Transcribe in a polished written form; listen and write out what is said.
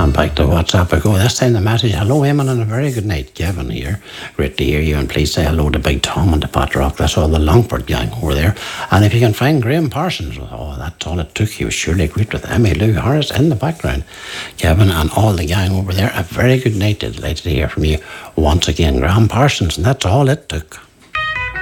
And back to WhatsApp I go. This time the message, hello Eamon and a very good night. Kevin here. Great to hear you, and please say hello to Big Tom and the Pat Rock. That's all the Longford gang over there. And if you can find Graham Parsons, oh, that's all it took. He was surely great with Emmy Lou Harris in the background. Kevin and all the gang over there, a very good night. Delighted to hear from you once again, Graham Parsons, and that's all it took.